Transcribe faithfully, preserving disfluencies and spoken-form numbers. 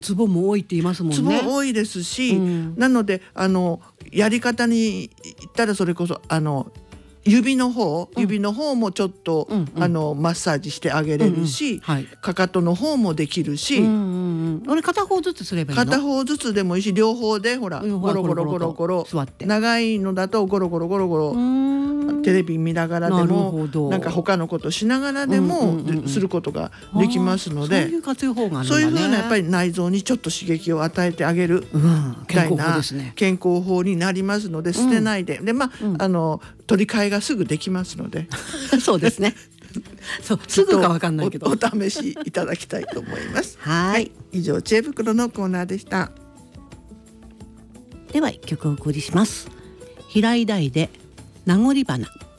ツボも多いって言いますもんね。 ツボ多いですし、うん、なのであのやり方に言ったらそれこそあの指の方、うん、指の方もちょっと、うんうん、あのマッサージしてあげれるし、うんうんはい、かかとの方もできるし、うんうんうん、俺片方ずつすればいいの？ 片方ずつでもいいし、両方でほら、うん、ゴロゴロゴロゴロ座って、 長いのだとゴロゴロゴロゴロテレビ見ながらでも な, なんか他のことしながらでも、うんうんうんうん、することができますので、 そういう活用法があるんだね。 そういうふうなやっぱり内臓にちょっと刺激を与えてあげるみたいな、うん、健康法ですね。健康法になりますので捨てないで、うん、でまあ、うん、あの取り替えがすぐできますのでそうですねそうすぐかわかんないけどお, お試しいただきたいと思いますはい、 以上知恵袋のコーナーでした。 では一曲お送りします。平井大で名残花。